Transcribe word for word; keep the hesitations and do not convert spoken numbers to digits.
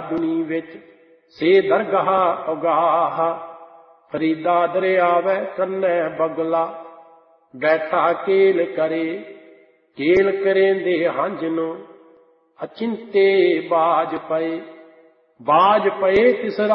दुनी विच से दरगाह उगाह। फरीदा दरियावै कन्नै बगला बैठा केल करे, केल करेंदे हंज नो अचिंते बाज पए। बाज पए तिस